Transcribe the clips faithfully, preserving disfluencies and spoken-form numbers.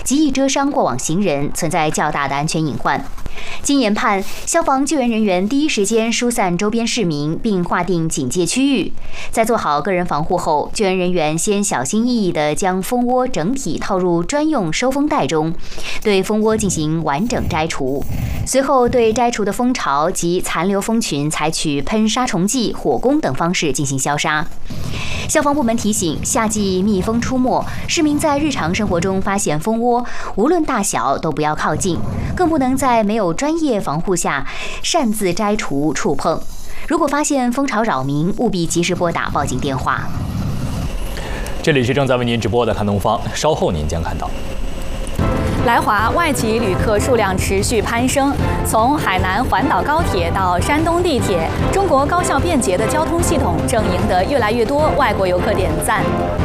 极易遮伤过往行人，存在较大的安全隐患。经研判，消防救援人员第一时间疏散周边市民，并划定警戒区域。在做好个人防护后，救援人员先小心翼翼地将蜂窝整体套入专用收蜂袋中，对蜂窝进行完整摘除。随后，对摘除的蜂巢及残留蜂群采取喷杀虫剂、火攻等方式进行消杀。消防部门提醒，夏季蜜蜂出没，市民在日常生活中发现蜂窝，无论大小都不要靠近，更不能在没有专业防护下擅自摘除、触碰。如果发现蜂巢扰民，务必及时拨打报警电话。 这里是正在为您直播的看东方，稍后您将看到。 来华外籍旅客数量持续攀升，从海南环岛高铁到山东地铁，中国高效便捷的交通系统正赢得越来越多外国游客点赞。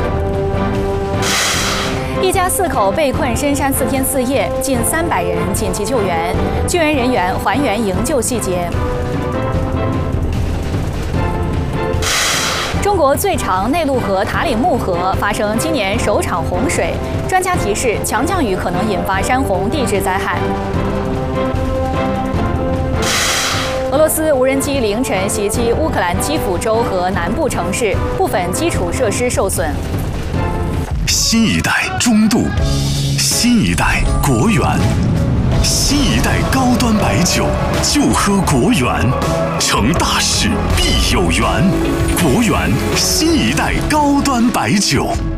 一家四口被困深山四天四夜，近三百人紧急救援，救援人员还原营救细节。中国最长内陆河塔里木河发生今年首场洪水，专家提示强降雨可能引发山洪地质灾害。俄罗斯无人机凌晨袭击乌克兰基辅州和南部城市，部分基础设施受损。 新一代中度，新一代国源，新一代高端白酒就喝国源，成大事必有缘。国源新一代高端白酒。